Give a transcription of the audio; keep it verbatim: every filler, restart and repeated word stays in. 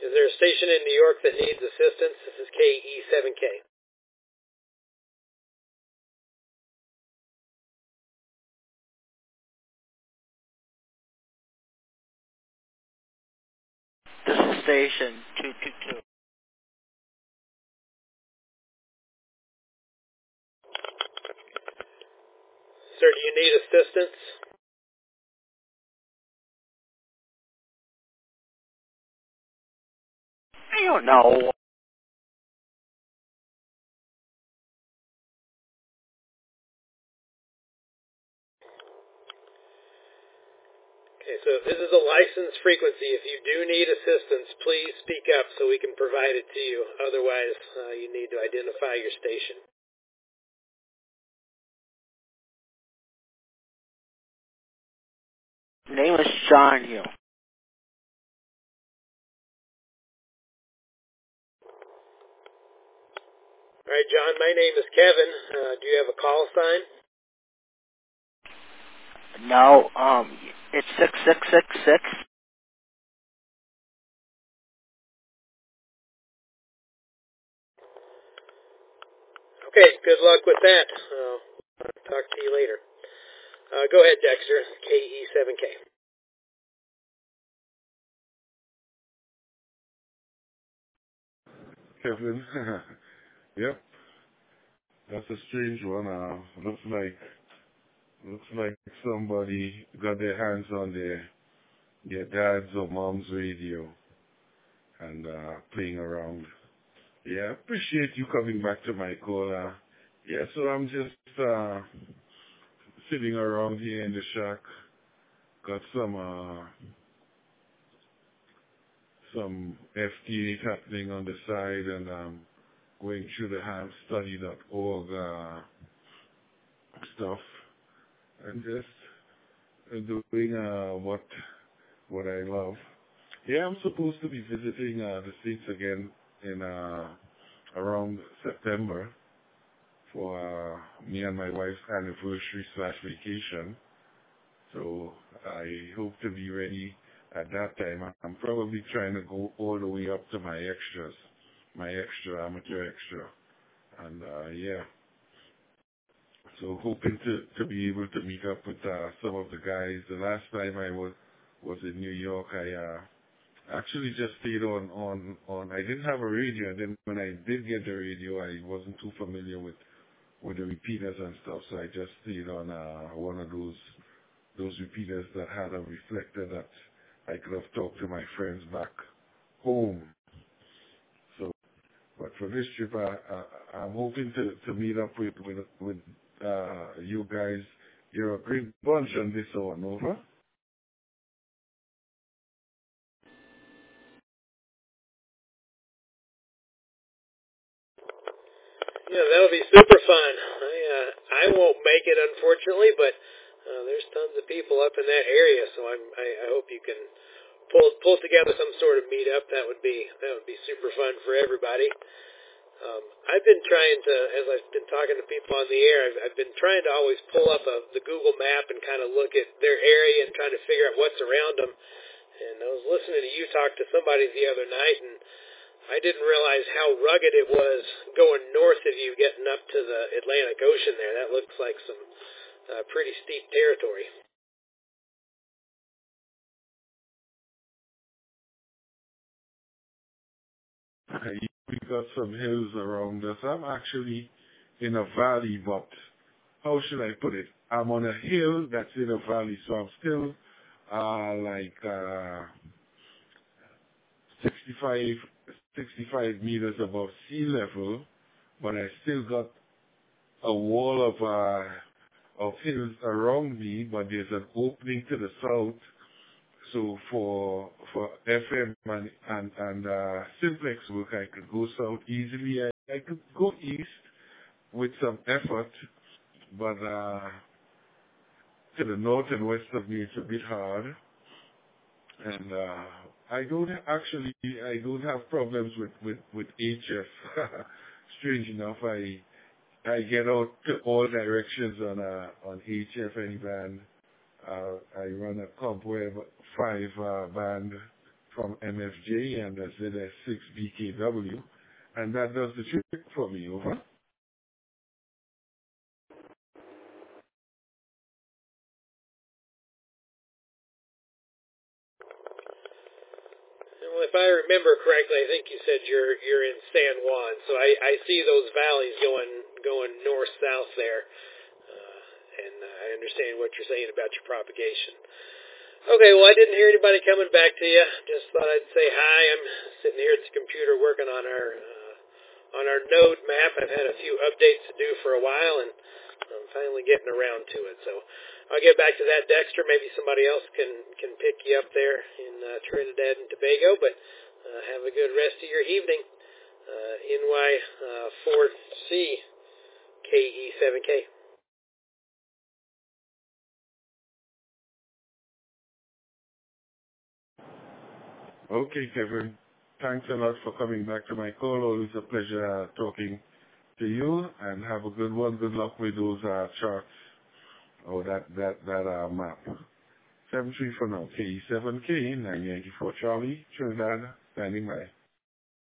Is there a station in New York that needs assistance? This is K E seven K. This is station two two two. Sir, do you need assistance? I don't know. Okay, so if this is a licensed frequency, if you do need assistance, please speak up so we can provide it to you. Otherwise, uh, you need to identify your station. Name is John Hill. All right, John, my name is Kevin. Uh, do you have a call sign? No, um, it's six six six six. Okay, good luck with that. Uh, I'll talk to you later. Uh, go ahead, Dexter, K E seven K. Kevin. Yep, that's a strange one. Uh, looks like looks like somebody got their hands on their their dad's or mom's radio and uh, playing around. Yeah, appreciate you coming back to my call. Uh, yeah, so I'm just uh, sitting around here in the shack. Got some uh, some F T A happening on the side, and um, going through the ham study dot org uh, stuff, and just uh, doing uh, what what I love. Yeah, I'm supposed to be visiting uh, the States again in uh, around September for uh, me and my wife's anniversary slash vacation. So I hope to be ready at that time. I'm probably trying to go all the way up to my extras, my extra amateur extra, and uh, yeah. So hoping to, to be able to meet up with uh, some of the guys. The last time I was was in New York, I uh, actually just stayed on, on, on, I didn't have a radio, and then when I did get the radio, I wasn't too familiar with, with the repeaters and stuff, so I just stayed on uh, one of those, those repeaters that had a reflector that I could have talked to my friends back home. So, but for this trip, I, I, I'm hoping to, to meet up with, with, with uh, you guys. You're a great bunch on this one, over. Yeah, that'll be super fun. I uh, I won't make it, unfortunately, but uh, there's tons of people up in that area, so I'm, I, I hope you can pull pull together some sort of meetup. That would be that would be super fun for everybody. Um, I've been trying to, as I've been talking to people on the air, I've, I've been trying to always pull up a, the Google map and kind of look at their area and trying to figure out what's around them. And I was listening to you talk to somebody the other night, and I didn't realize how rugged it was going north of you, getting up to the Atlantic Ocean there. That looks like some uh, pretty steep territory. We got some hills around us. I'm actually in a valley, but how should I put it? I'm on a hill that's in a valley, so I'm still uh, like uh, sixty-five, sixty-five meters above sea level, but I still got a wall of uh, of hills around me, but there's an opening to the south. So for for F M and and, and uh, simplex work, I could go south easily. I, I could go east with some effort, but uh, to the north and west of me, it's a bit hard. And uh, I don't actually, I don't have problems with with with H F. Strange enough, I I get out to all directions on uh, on H F any band. Uh, I run a Cobweb five uh, band from M F J and the Z S six B K W, and that does the trick for me, over. Well, if I remember correctly, I think you said you're you're in San Juan, so I, I see those valleys going going north south there, uh, and I understand what you're saying about your propagation. Okay, well, I didn't hear anybody coming back to you. Just thought I'd say hi. I'm sitting here at the computer working on our uh, on our node map. I've had a few updates to do for a while, and I'm finally getting around to it. So I'll get back to that, Dexter. Maybe somebody else can, can pick you up there in uh, Trinidad and Tobago, but uh, have a good rest of your evening. Uh, N Y four C K E seven K. Okay, Kevin. Thanks a lot for coming back to my call. Always a pleasure uh, talking to you, and have a good one. Good luck with those uh, charts or that that that uh, map. Seven three for now. K E seven K nine ninety four Charlie Trinidad standing by.